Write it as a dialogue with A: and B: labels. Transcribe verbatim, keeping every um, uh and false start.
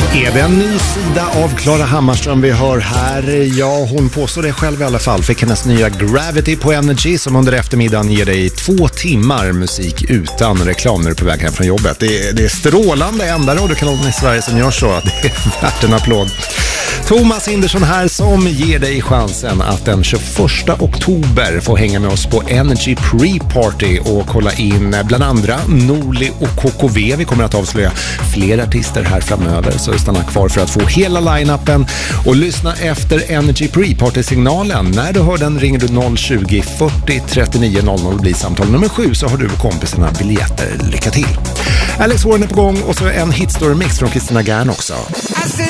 A: Är det en ny sida av Klara Hammarström vi hör här? Ja, hon påstår det själv i alla fall. Fick hennes nya Gravity på Energy som under eftermiddagen ger dig två timmar musik utan reklam när du är på väg hem från jobbet. Det är, det är strålande, enda radiokanalen i Sverige som gör så. Det är värt en applåd. Thomas Hindersson här som ger dig chansen att den tjugoförsta oktober få hänga med oss på Energy Pre-Party och kolla in bland andra Norli och K K V. Vi kommer att avslöja fler artister här framöver, så stanna kvar för att få hela line-upen och lyssna efter Energy Pre-Party-signalen. När du hör den ringer du noll tjugo fyrtio trettionio noll noll och blir samtal nummer sju, så har du och kompisarna biljetter. Lycka till! Alex Warren är på gång och så en hitstory-mix från Christina Gern också.